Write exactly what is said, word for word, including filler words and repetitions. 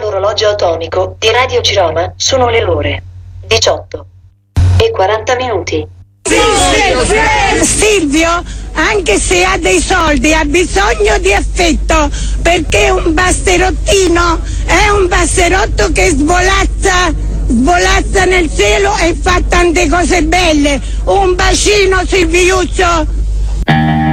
dall'orologio atomico di Radio Ciroma sono le ore diciotto e quaranta minuti. Silvio, anche se ha dei soldi, ha bisogno di affetto, perché un basterottino è un basterotto che svolazza, svolazza nel cielo e fa tante cose belle. Un bacino, Silviuccio!